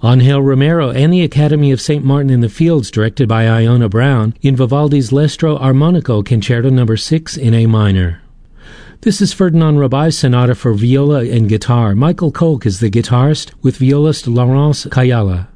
Angel Romero and the Academy of St. Martin in the Fields, directed by Iona Brown, in Vivaldi's L'Estro Armonico Concerto No. 6 in A minor. This is Ferdinand Rabai's sonata for viola and guitar. Michael Kolk is the guitarist, with violist Laurence Kayala.